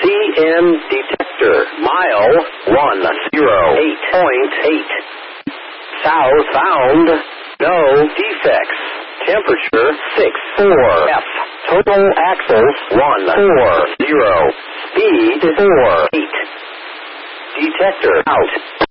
PM detector. Mile 108.8. South found. No defects. Temperature 64. F. Total axles 140. Speed 48. Detector out.